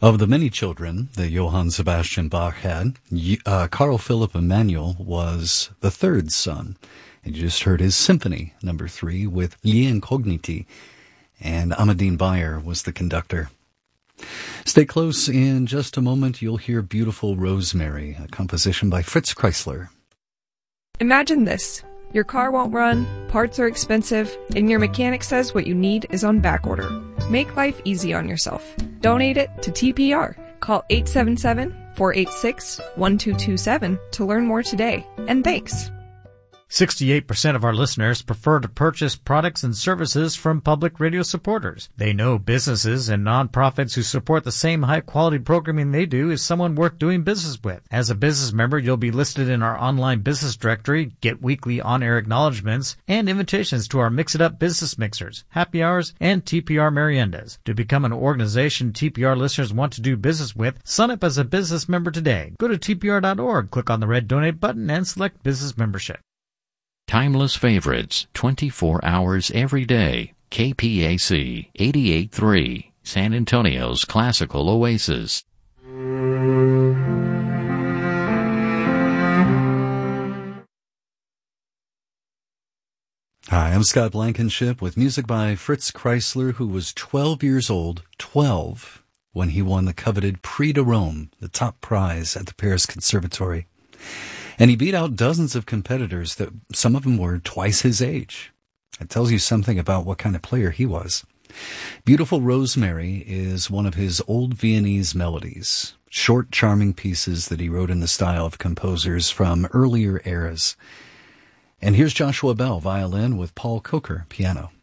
Of the many children that Johann Sebastian Bach had, Carl Philipp Emanuel was the third son. And you just heard his Symphony No. 3 with Gli Incogniti, and Amadine Bayer was the conductor. Stay close. In just a moment, you'll hear Beautiful Rosemary, a composition by Fritz Kreisler. Imagine this. Your car won't run, parts are expensive, and your mechanic says what you need is on back order. Make life easy on yourself. Donate it to TPR. Call 877-486-1227 to learn more today. And thanks. 68% of our listeners prefer to purchase products and services from public radio supporters. They know businesses and nonprofits who support the same high-quality programming they do is someone worth doing business with. As a business member, you'll be listed in our online business directory, get weekly on-air acknowledgments, and invitations to our Mix-It-Up business mixers, happy hours, and TPR meriendas. To become an organization TPR listeners want to do business with, sign up as a business member today. Go to tpr.org, click on the red Donate button, and select Business Membership. Timeless favorites, 24 hours every day. KPAC 88.3, San Antonio's classical oasis. Hi, I'm Scott Blankenship with music by Fritz Kreisler, who was 12 years old, 12, when he won the coveted Prix de Rome, the top prize at the Paris Conservatory. And he beat out dozens of competitors that some of them were twice his age. That tells you something about what kind of player he was. Beautiful Rosemary is one of his old Viennese melodies, short, charming pieces that he wrote in the style of composers from earlier eras. And here's Joshua Bell, violin, with Paul Coker, piano.